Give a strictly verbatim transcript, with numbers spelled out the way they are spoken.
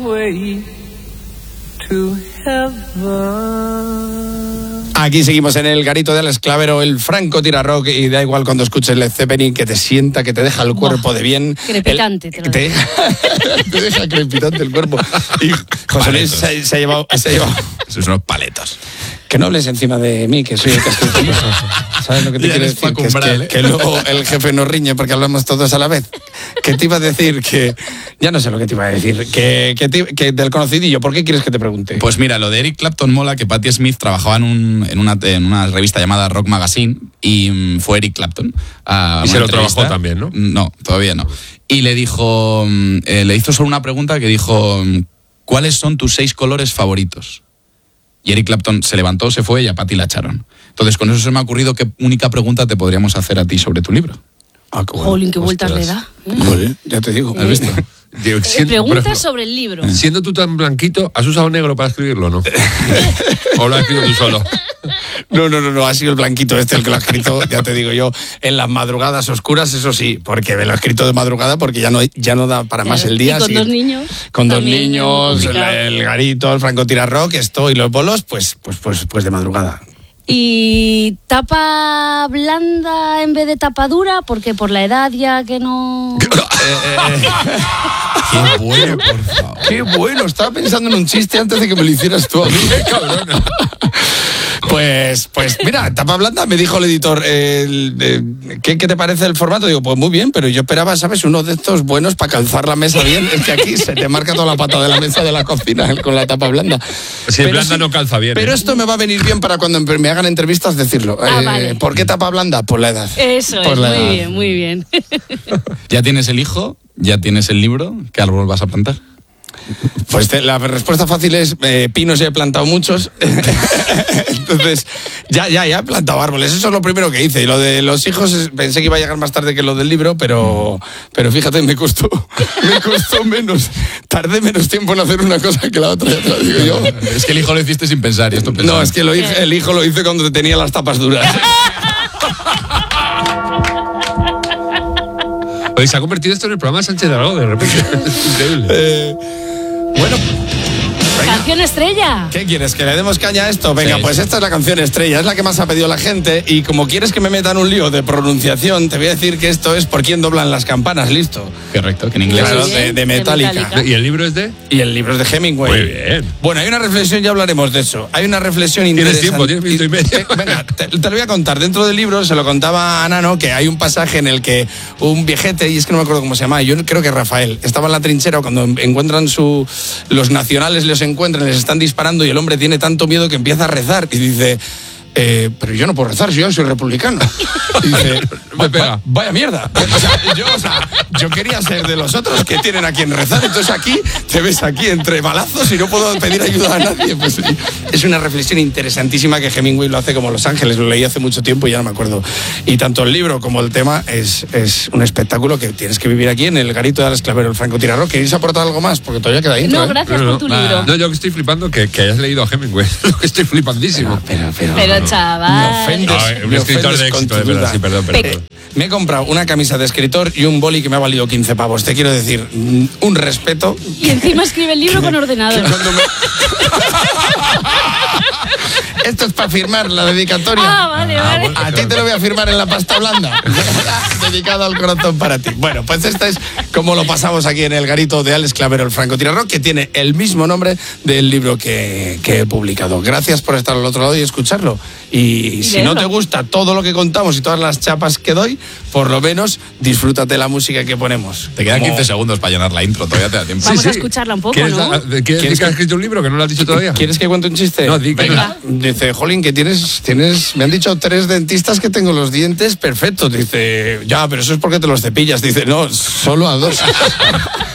Aquí seguimos en el garito de Alex Clavero, el Franco tira rock, y da igual cuando escuches Led Zeppelin, que te sienta, que te deja el cuerpo Buah, de bien. Crepitante, el, te lo te, deja, te deja crepitante el cuerpo. Y José Luis se, se ha llevado... Se ha llevado Esos son los paletos. Que no hables encima de mí, que soy el que estoy haciendo. ¿Sabes lo que te quiero decir? Que, es que, que luego el jefe nos riñe porque hablamos todos a la vez. Que te iba a decir que... Ya no sé lo que te iba a decir. Que, que, te, que del conocidillo, ¿por qué quieres que te pregunte? Pues mira, lo de Eric Clapton mola, que Patti Smith trabajaba en, un, en, una, en una revista llamada Rock Magazine y um, fue Eric Clapton. A y se lo trabajó también, ¿no? No, todavía no. Y le dijo... Eh, le hizo solo una pregunta que dijo... ¿Cuáles son tus seis colores favoritos? Y Eric Clapton se levantó, se fue y a Patti la echaron. Entonces, con eso se me ha ocurrido qué única pregunta te podríamos hacer a ti sobre tu libro. Ah, qué bueno. Jolín, qué vueltas le da. Vale, ya te digo. ¿Has visto? Siendo, preguntas ejemplo, sobre el libro. Siendo tú tan blanquito, ¿has usado negro para escribirlo o no? ¿O lo has escrito tú solo? No, no, no, no, ha sido el blanquito este el que lo ha escrito, ya te digo yo, en las madrugadas oscuras, eso sí, porque me lo ha escrito de madrugada porque ya no, ya no da para más el día. Y con así, dos niños. Con dos niños, el, el garito, el Franco tira rock, esto y los bolos, pues, pues, pues, pues de madrugada. ¿Y tapa blanda en vez de tapa dura? Porque por la edad ya que no... eh, eh, Qué bueno, por favor. Qué bueno, estaba pensando en un chiste antes de que me lo hicieras tú a mí, cabrón. Pues, pues mira, tapa blanda, me dijo el editor, eh, el, eh, ¿qué, ¿qué te parece el formato? Digo, pues muy bien, pero yo esperaba, ¿sabes? Uno de estos buenos para calzar la mesa bien. Es que aquí se te marca toda la pata de la mesa de la cocina con la tapa blanda. Si es blanda sí, no calza bien. Pero ¿eh? Esto me va a venir bien para cuando me hagan entrevistas decirlo. Ah, eh, vale. ¿Por qué tapa blanda? Por la edad. Eso Por es, la muy edad. bien, muy bien. Ya tienes el hijo, ya tienes el libro, ¿qué árbol vas a plantar? Pues te, la respuesta fácil es eh, pinos, ya he plantado muchos. Entonces, ya, ya, ya he plantado árboles. Eso es lo primero que hice. Y lo de los hijos, pensé que iba a llegar más tarde que lo del libro, pero, pero fíjate, me costó, me costó menos. Tardé menos tiempo en hacer una cosa que la otra, ya te lo digo yo. Es que el hijo lo hiciste sin pensar y esto pensaba. No, es que lo hice, el hijo lo hice cuando tenía las tapas duras. Oye, se ha convertido esto en el programa de Sánchez Dragó, de repente. Es increíble. Eh, bueno. Venga. Canción estrella. ¿Qué quieres? ¿Que le demos caña a esto? Venga, sí, pues sí. Esta es la canción estrella, es la que más ha pedido la gente. Y como quieres que me metan un lío de pronunciación, te voy a decir que esto es Por quién doblan las campanas, listo. Correcto, que en inglés claro, es de, de Metallica. de Metallica. ¿Y el libro es de? Y el libro es de Hemingway. Muy bien. Bueno, hay una reflexión, ya hablaremos de eso. Hay una reflexión interesante. Tienes tiempo, tienes minuto y medio. Venga, te, te lo voy a contar. Dentro del libro, se lo contaba a Nano, que hay un pasaje en el que un viejete, y es que no me acuerdo cómo se llama, yo creo que Rafael, estaba en la trinchera cuando encuentran su... Los nacionales los encuentran, les están disparando y el hombre tiene tanto miedo que empieza a rezar y dice... Eh, pero yo no puedo rezar, si yo soy republicano. Y dice, me pega. Vaya mierda. O sea, yo, o sea, yo quería ser de los otros que tienen a quien rezar. Entonces aquí te ves aquí entre balazos y no puedo pedir ayuda a nadie. Pues es una reflexión interesantísima que Hemingway lo hace como Los Ángeles. Lo leí hace mucho tiempo y ya no me acuerdo. Y tanto el libro como el tema es, es un espectáculo que tienes que vivir aquí en el garito de Alex Clavero, el Franco tira rock. ¿Queréis aportar algo más? Porque todavía queda ahí. No, ¿eh? gracias no, no, por tu no, libro. No, yo que estoy flipando que, que hayas leído a Hemingway. Estoy flipandísimo. Pero, pero, Pero chaval. Me ofendes, No, un me escritor ofendes de con éxito, tu de verdad, duda. sí, perdón, perdón. Eh, me he comprado una camisa de escritor y un boli que me ha valido quince pavos. Te quiero decir, mm, un respeto. Y encima escribe el libro con ordenador. Cuando me... Esto es para firmar la dedicatoria. Ah, vale, vale. A ti te lo voy a firmar en la pasta blanda. Dedicado al corazón para ti. Bueno, pues esta es como lo pasamos aquí en el garito de Alex Clavero, el Franco tira rock, que tiene el mismo nombre del libro que, que he publicado. Gracias por estar al otro lado y escucharlo. Y, y si no te gusta todo lo que contamos y todas las chapas que doy, por lo menos disfrútate la música que ponemos. Te quedan Como... quince segundos para llenar la intro, todavía te da tiempo. Vamos Sí, a sí. escucharla un poco, ¿Quieres, ¿no? ¿Quieres, ¿Quieres decir que que- has escrito un libro que no lo has dicho todavía? ¿Quieres que cuente un chiste? No, di que Venga. Dice, jolín, que tienes, tienes, me han dicho tres dentistas que tengo los dientes perfectos. Dice, ya, pero eso es porque te los cepillas. Dice, no, solo a dos.